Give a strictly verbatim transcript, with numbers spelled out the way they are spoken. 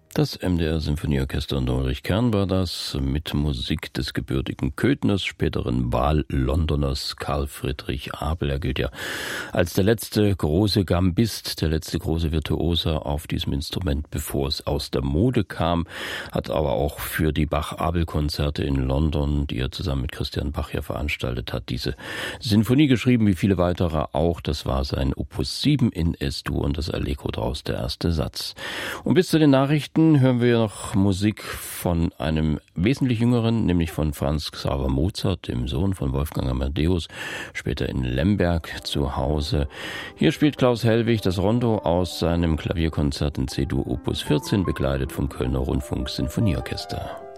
Das M D R-Symphonieorchester und Ulrich Kern war das mit Musik des gebürtigen Köthners, späteren Wahl-Londoners Karl Friedrich Abel. Er gilt ja als der letzte große Gambist, der letzte große Virtuose auf diesem Instrument, bevor es aus der Mode kam. Hat aber auch für die Bach-Abel-Konzerte in London, die er zusammen mit Christian Bach ja veranstaltet hat, diese Sinfonie geschrieben, wie viele weitere auch. Das war sein Opus sieben in Es-Dur und das Allegro draus, der erste Satz. Und bis zu den Nachrichten hören wir noch Musik von einem wesentlich jüngeren, nämlich von Franz Xaver Mozart, dem Sohn von Wolfgang Amadeus, später in Lemberg zu Hause. Hier spielt Klaus Hellwig das Rondo aus seinem Klavierkonzert in C-Dur Opus vierzehn, begleitet vom Kölner Rundfunk Sinfonieorchester.